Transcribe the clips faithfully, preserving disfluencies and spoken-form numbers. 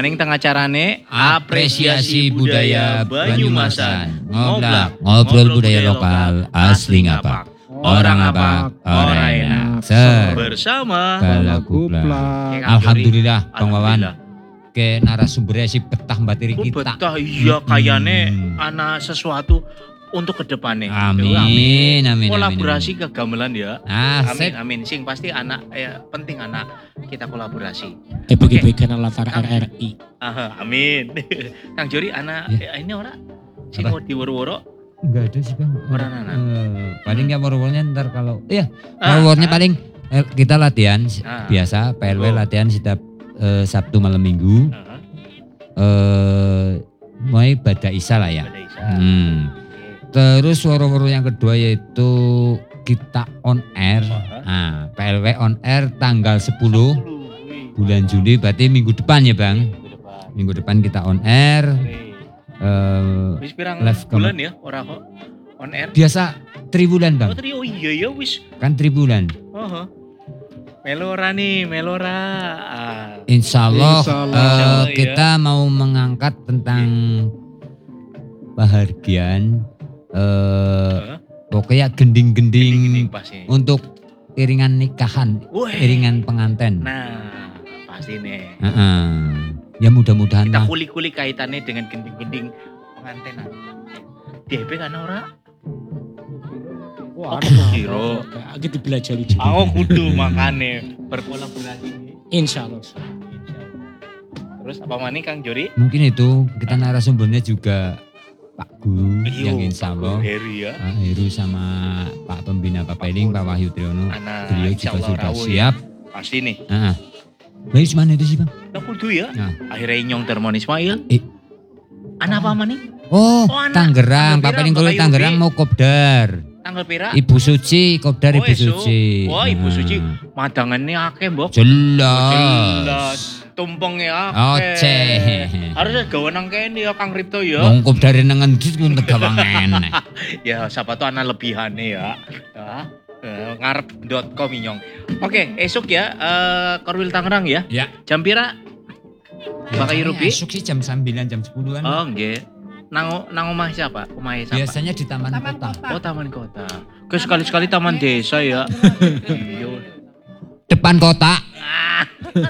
maning tengah carane apresiasi budaya Banyumasan. Ngoblak, ngobrol budaya lokal asli ngapak. Orang ngapak, orang enak. Ser bersama Balagupla. Alhamdulillah Bang Wawan. Ke narasumbernya si betah bateri Oh, kita. betah iya kayane Hmm. ana sesuatu untuk kedepannya. Amin, amin, amin. Kolaborasi amin. kegamelan ya. Ah, Amin, sip. amin. Sing pasti anak ya penting anak kita kolaborasi. E B G B Kanal Latar R R I. Aha, amin. Kang Jori anak Ya. eh, ini ora sing Apa? mau diworo-woro. Enggak ada sih Bang. Orang anak. Eh, paling ya war-warnya ntar kalau iya, Ah, war-warnya ah. paling eh, kita latihan Ah. biasa P L W Oh. latihan setiap eh, Sabtu malam Minggu. Aha, Eh mulai pada Isya lah ya. pada Isya. Hmm. Terus woro-woro yang kedua yaitu kita on air. Aha. Nah, P L W on air tanggal sepuluh Wih, bulan Juli berarti minggu depan ya Bang. minggu depan. Minggu depan kita on air. Wih. Eh, Wis pirang live bulan ya ora kok on air. biasa tribulan Oh, Bang. tadi oh iya ya wis. Kan tribulan. Oh. Melora nih, Melora. Ah. Insya Allah, Insya Allah. eh, Insya Allah, ya. kita mau mengangkat tentang bahagian eh, Hah? pokoknya gending-gending Gini-gini pas ini. untuk iringan nikahan, Wih. iringan pengantin. Nah, pasti nih. Heeh. Ya mudah-mudahan Kita lah. kulik-kulik kaitannya dengan gending-gending pengantinan. D B kan ora? Wah, Oh, kira. Aku dibelajari juga. Aku kudu makane berkolaborasi. Insya Allah. Terus apa maning Kang Jori? Mungkin itu kita narasumbernya juga Pak Guru Iyo, yang insya Allah Heri ya. Pak Heru sama Pak Pembina Pak Peling, Pak Wahyu Triyono. Anak Beliau insya juga Allah sudah rawuh ya. siap. Pasti nih. Heeh. Baik mana itu sih Bang? Nah, kudu ya. Nah. Akhirnya Inyong Termon Ismail. Eh. Anak apa maning? Oh, Oh, anak. Tangerang, Tanggal Pak Peling pira, kalau Bapak Tangerang Yubi? mau kopdar. Tanggal pira? Ibu Suci, kopdar Oh, Ibu esok. Suci. Oh, Ibu Nah. Suci. Madangannya akeh, Mbok. Jelas. Jelas. Tumpengnya akeh. Oceh. Harusnya gawe nang kene ya Kang Ripto ya. Wong kopdar nang endi ku tegawang enek. Ya siapa tuh anak lebihane ya. Ya. eh, ngarep dot com Inyong. Oke, esok ya eh Korwil Tangerang ya. Ya. Jam pira? Bakal Yurubi? Esok sih jam sembilan jam sepuluhan. Oh, nggih. Nang nang omah siapa? Omah siapa? Biasanya di Taman, Kota. Oh, taman kota. Ke sekali-sekali taman desa ya. Iya. Depan kota. Ah.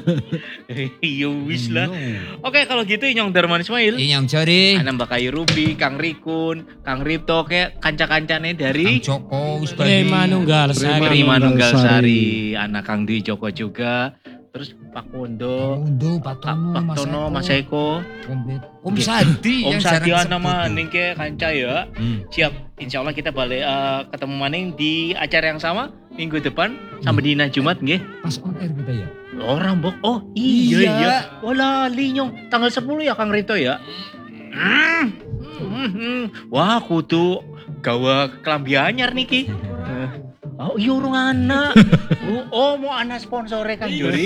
Iya wis lah. Oke, kalau gitu Inyong Darman Ismail. Ini yang jari. Ana Mbak Kayu Ruby, Kang Rikun, Kang Ripto kayak kanca-kancane Kang dari Joko wis Prima Nunggal Sari. Prima Nunggal Sari. Sari, anak Kang Dwi Joko juga. Terus Pak Kondo, Undo, Pak Pak Tono, Pak Mas Tono, Eko. Mas Eko, Om Sadi Om yang Sadi jarang nama sebut. ning ke kanca ya. Hmm. Siap, insya Allah kita balik eh, ketemu maning di acara yang sama minggu depan sampai dina Jumat nggih. Pas on air kita ya. Orang bok, oh iya Iya. iya. Oh lali nyong, tanggal sepuluh ya Kang Rito ya. Hmm. Hmm, hmm. Wah kudu gawa kelambi anyar niki. Oh iya urung anak. oh, oh mau anak sponsore Kang Juri.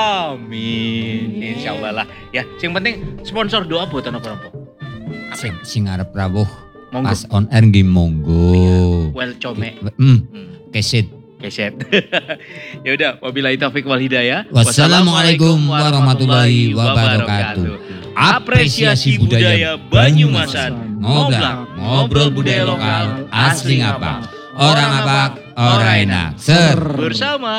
Amin. Insyaallah lah. Ya, yang penting sponsor doa buat anak apa? Sing sing arep rawuh Monggo. pas on air nggih monggo. Well come. Hmm, Hmm. keset. Keset. Ya udah, wabillahi taufik wal hidayah. Wassalamualaikum warahmatullahi wabarakatuh. Apresiasi budaya Banyumasan. Ngoblak, ngobrol budaya lokal asli ngapa. Orang apa, orang enak. Ser. Bersama